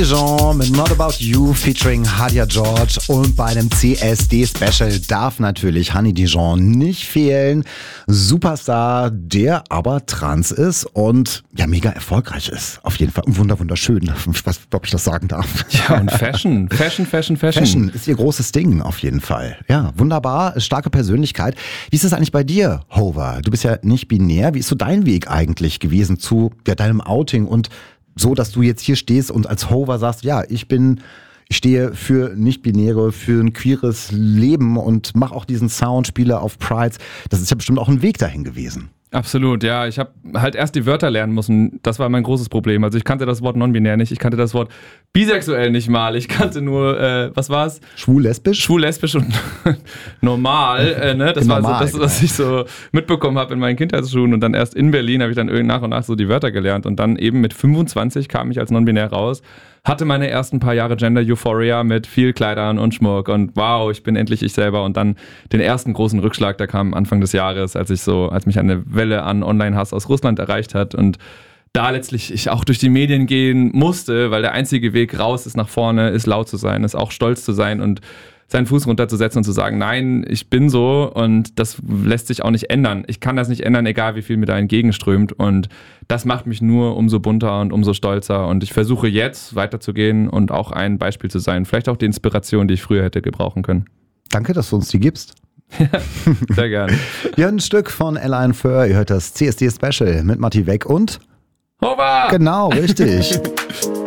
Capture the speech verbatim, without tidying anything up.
Jean mit Not About You featuring Hadia George und bei einem C S D-Special darf natürlich Honey Dijon nicht fehlen. Superstar, der aber trans ist und ja mega erfolgreich ist. Auf jeden Fall wunder wunderschön, was, ob ich das sagen darf. Ja, und Fashion, Fashion, Fashion, Fashion. Fashion ist ihr großes Ding auf jeden Fall. Ja, wunderbar, starke Persönlichkeit. Wie ist es eigentlich bei dir, Hover? Du bist ja nicht binär. Wie ist so dein Weg eigentlich gewesen zu ja, deinem Outing und so, dass du jetzt hier stehst und als Hover sagst, ja, ich bin, ich stehe für Nicht-Binäre, für ein queeres Leben und mache auch diesen Sound, spiele auf Prides. Das ist ja bestimmt auch ein Weg dahin gewesen. Absolut, ja. Ich habe halt erst die Wörter lernen müssen. Das war mein großes Problem. Also ich kannte das Wort non-binär nicht. Ich kannte das Wort bisexuell nicht mal. Ich kannte nur, äh, was war's? Schwul-lesbisch? Schwul-lesbisch und normal. Äh, ne? Das normal, war so das, genau. was ich so mitbekommen habe in meinen Kindheitsschulen. Und dann erst in Berlin habe ich dann nach und nach so die Wörter gelernt. Und dann eben mit fünfundzwanzig kam ich als non-binär raus. Hatte meine ersten paar Jahre Gender-Euphoria mit viel Kleidern und Schmuck und wow, ich bin endlich ich selber. Und dann den ersten großen Rückschlag, der kam Anfang des Jahres, als ich so, als mich eine Welle an Online-Hass aus Russland erreicht hat und da letztlich ich auch durch die Medien gehen musste, weil der einzige Weg raus ist nach vorne, ist laut zu sein, ist auch stolz zu sein und seinen Fuß runterzusetzen und zu sagen, nein, ich bin so und das lässt sich auch nicht ändern. Ich kann das nicht ändern, egal wie viel mir da entgegenströmt und das macht mich nur umso bunter und umso stolzer und ich versuche jetzt weiterzugehen und auch ein Beispiel zu sein. Vielleicht auch die Inspiration, die ich früher hätte gebrauchen können. Danke, dass du uns die gibst. Sehr gerne. Ja, ein Stück von Alain Föhr. Ihr hört das C S D-Special mit Matti Weck und Hover! Genau, richtig.